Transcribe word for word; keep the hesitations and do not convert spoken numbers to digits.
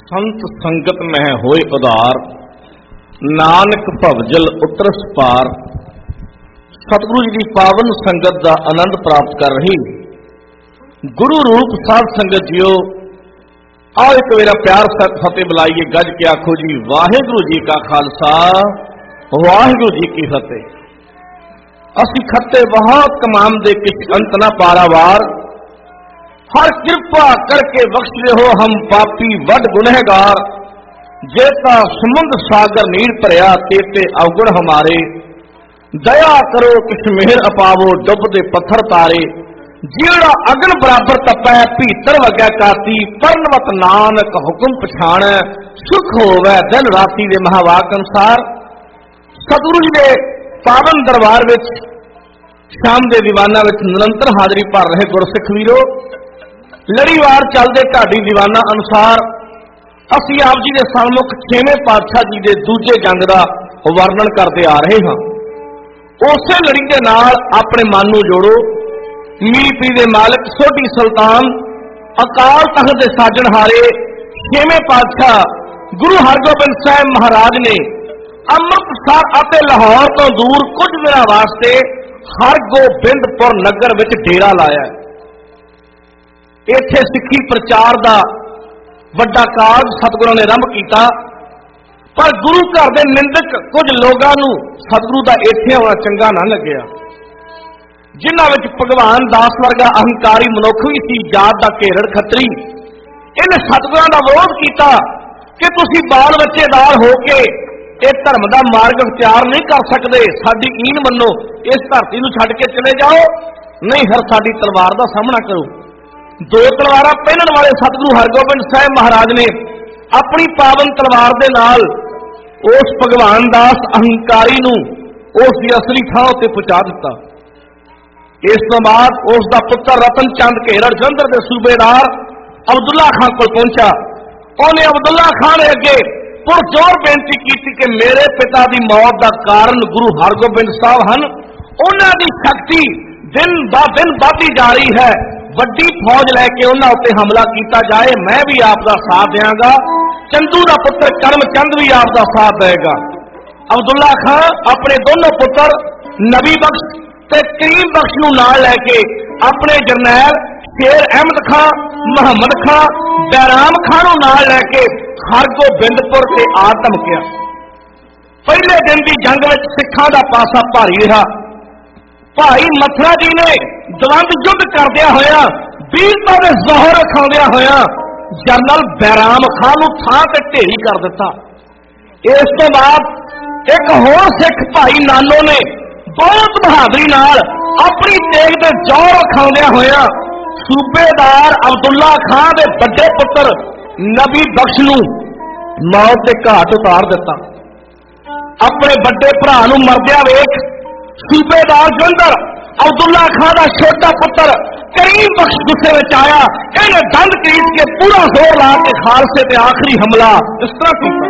संत संगत मह होए उदार, नानक भवजल उतरस पार। सतगुरु जी की पावन संगत का आनंद प्राप्त कर रही गुरु रूप साध संगत जियो, आओ एक मेरा प्यार सत फतेह बुलाइए। गज के आखो जी वाहिगुरु जी का खालसा वाहिगुरु जी की फतेह। असी खत्ते बहुत कमाम दे किस अंत ना पारावार, हर कृपा करके बख्श ले हो हम पापी वड गुनहगार। जेता समुद्र सागर नीर भरिया तेते अवगुण हमारे, दया करो किस मेहर अपावो डुबदे पत्थर तारे। जीड़ा अगन बराबर तपै भीतर वगै काती, परनवत नानक हुक्म पछाण सुख होवै दिन राती दे महावाक अनुसार। सतगुरु जी दे पावन दरबार विच शाम दे दीवाना विच निरंतर हाजरी भर रहे गुरसिख वीरो, लड़ीवार चलते ढाडी दीवाना अनुसार असी आप जी के सन्मुख छेवें पातशाह जी के दूजे जंग का वर्णन करते आ रहे हाँ। उसे लड़ी के नाल अपने मन नूं जोड़ो। मीर पीर दे मालिक सोढी सुल्तान अकाल तख्त दे साजनहारे छेवें पातशाह गुरु हरगोबिंद साहब महाराज ने अमृतसर अते लाहौर तो दूर कुछ दिनों वास्ते हरगोबिंदपुर नगर विच डेरा लाया। इत्थे सिੱਖੀ प्रचार का वड्डा कारज सतगुरु ने आरंभ किया, पर गुरु घर के निंदक कुछ लोगों को सतगुरु का इत्थे आना चंगा ना लग्या, जिन्हां विच भगवान दास वर्गा अहंकारी मनुख भी सी, जात का घेरड़ खतरी। इन्हें सतगुरां का विरोध किया कि तुसीं बाल बच्चेदार होके इस धर्म का मार्ग अख्तियार नहीं कर सकते, साडी ईन मनो, इस धरती नूं छड्ड के चले जाओ, नहीं हर साडी तलवार का सामना करो। दो तलवार पहनण वाले सतगुरु हरगोबिंद साहब महाराज ने अपनी पावन तलवार दे नाल उस भगवान दास अहंकारी नूं उसकी असली थां उत्ते पहुंचा दिता। इस तो बाद उसका पुत्र रतन चंद घेरड़ जलंधर के सूबेदार अब्दुल्ला खान को पहुंचा। उन्हें अब्दुल्ला खान अगे पुरजोर बेनती की कि मेरे पिता की मौत का कारण गुरु हरगोबिंद साहब हैं, उन्हां दी शक्ति दिन ब दिन बढ़ती जा रही है, वड्डी फौज लैके उन्हां उत्ते हमला किया जाए, मैं भी आपका साथ देंगा, चंदू का पुत्र करमचंद भी आपका साथ देगा। अब्दुल्ला खान अपने दोनों पुत्र नबी बख्श ते करीम बख्श नूं नाल लैके अपने जरनैल शेर अहमद खान, मुहम्मद खान, बैराम खान नूं नाल लैके हरगोबिंदपुर से आ धमकिया। पहले दिन की जंग में सिखां का पासा भारी रहा। भाई मथुरा जी ने द्वंद युद्ध करदिया होया वीरता दे जोहर रखाउंदिया होया जनरल बैराम खान नूं थां ते ढेरी कर दिता। इस तो बाद एक होर सिख भाई नानो ने बहुत बहादुरी नाल अपनी तेग ते जोर रखाउंदिया होया सूबेदार अब्दुल्ला खान दे बड़े पुत्र नबी बख्श नूं मौत के घाट उतार दिता। अपने बड़े भरा नूं मरदिया वेख सूबेदार जलंधर अब्दुल्ला खान का छोटा पुत्र करीम बख्श गुस्से में आया, इन्हें दंड खरीद के पूरा जोर ला के खालसे ते आखिरी हमला इस तरह किया।